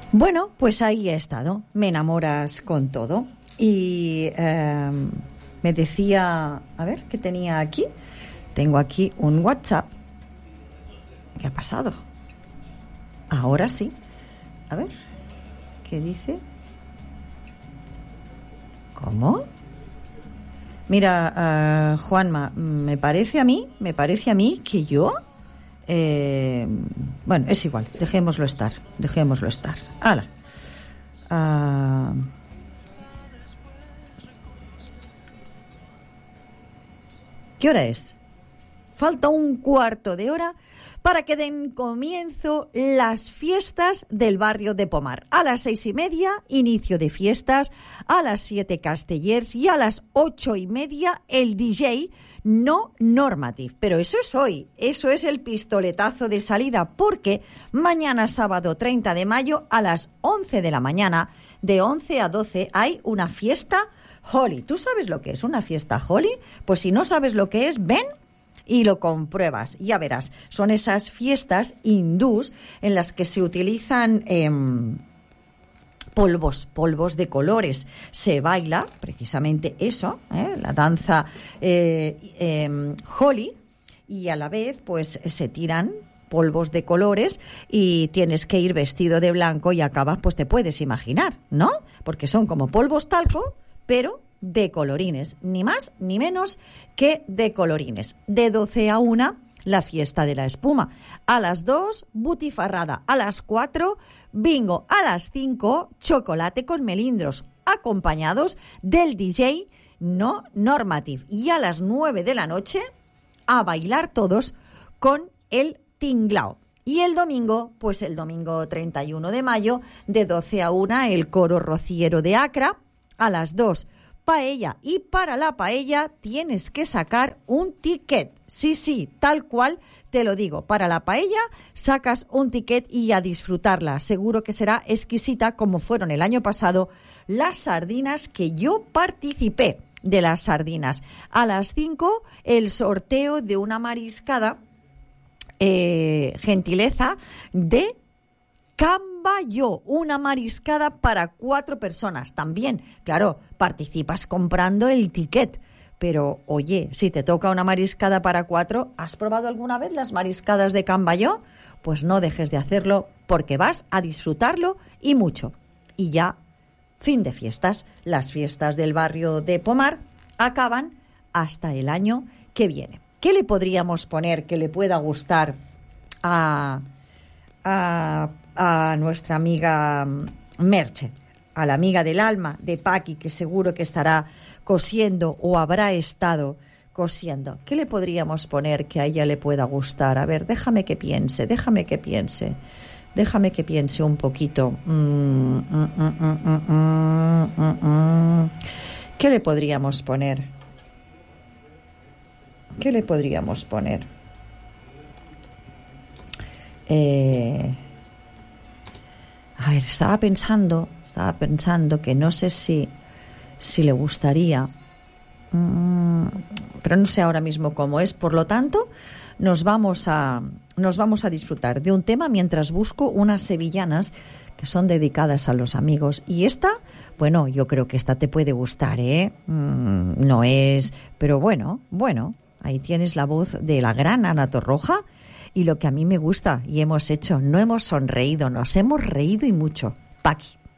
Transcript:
Bueno, pues ahí he estado. Me enamoras con todo. Y me decía, a ver, ¿qué tenía aquí? Tengo aquí un WhatsApp. ¿Qué ha pasado? Ahora sí. A ver, ¿qué dice? ¿Cómo? Mira, Juanma, me parece a mí que yo... bueno, es igual, dejémoslo estar. ¡Hala! ¿Qué hora es? Falta un cuarto de hora para que den comienzo las fiestas del barrio de Pomar. A las 6:30, inicio de fiestas, a las 7 Castellers y a las 8:30 el DJ No Normative. Pero eso es hoy, eso es el pistoletazo de salida, porque mañana sábado 30 de mayo a las 11 de la mañana, de 11 a 12, hay una fiesta Holly. ¿Tú sabes lo que es una fiesta Holly? Pues si no sabes lo que es, ven y lo compruebas, ya verás. Son esas fiestas hindús en las que se utilizan polvos de colores. Se baila precisamente eso, la danza Holi, y a la vez pues se tiran polvos de colores y tienes que ir vestido de blanco y acabas, pues te puedes imaginar, ¿no? Porque son como polvos talco, pero de colorines, ni más ni menos que de colorines. De 12 a 1, la fiesta de la espuma. A las 2, butifarrada. A las 4, bingo. A las 5, chocolate con melindros, acompañados del DJ No Normative. Y a las 9 de la noche, a bailar todos con el tinglao. Y el domingo, pues el domingo 31 de mayo, de 12 a 1, el coro rociero de Acra. A las 2, paella, y para la paella tienes que sacar un ticket. Sí, tal cual te lo digo. Para la paella sacas un ticket y a disfrutarla. Seguro que será exquisita, como fueron el año pasado las sardinas, que yo participé de las sardinas. A las 5, el sorteo de una mariscada, gentileza de Cambayó, una mariscada para 4 personas. También, claro, participas comprando el ticket. Pero, oye, si te toca una mariscada para 4, ¿has probado alguna vez las mariscadas de Cambayó? Pues no dejes de hacerlo, porque vas a disfrutarlo y mucho. Y ya, fin de fiestas. Las fiestas del barrio de Pomar acaban hasta el año que viene. ¿Qué le podríamos poner que le pueda gustar a nuestra amiga Merche, a la amiga del alma de Paqui, que seguro que estará cosiendo o habrá estado cosiendo? ¿Qué le podríamos poner que a ella le pueda gustar? A ver, déjame que piense un poquito. ¿Qué le podríamos poner? A ver, estaba pensando que no sé si le gustaría, pero no sé ahora mismo cómo es. Por lo tanto, nos vamos a disfrutar de un tema mientras busco unas sevillanas que son dedicadas a los amigos. Y esta, bueno, yo creo que esta te puede gustar, no es, pero bueno, ahí tienes la voz de la gran Ana Torroja. Y lo que a mí me gusta y hemos hecho, no hemos sonreído, nos hemos reído y mucho. Paqui.